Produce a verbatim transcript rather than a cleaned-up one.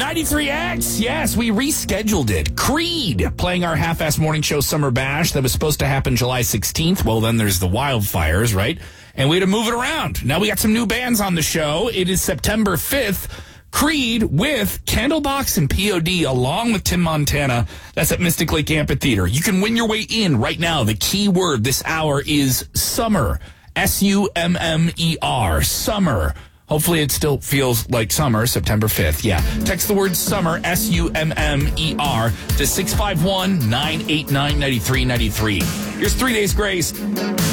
ninety-three X, yes, we rescheduled it. Creed, playing our half-ass morning show Summer Bash that was supposed to happen July sixteenth. Well, then there's the wildfires, right? And we had to move it around. Now we got some new bands on the show. It is September fifth. Creed with Candlebox and P O D along with Tim Montana. That's at Mystic Lake Amphitheater. You can win your way in right now. The key word this hour is summer. S U M M E R. Summer. Hopefully it still feels like summer, September fifth. Yeah. Text the word summer, S U M M E R, to six five one, nine eight nine, nine three nine three. Here's Three Days Grace.